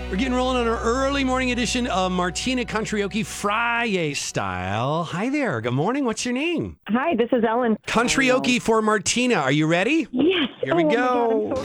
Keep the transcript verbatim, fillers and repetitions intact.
We're getting rolling on our early morning edition of Martina Countryokey Friday style. Hi there. Good morning. What's your name? Hi, this is Ellen. Countryokey for Martina. Are you ready? Yes. Here we Oh my go. God, I'm so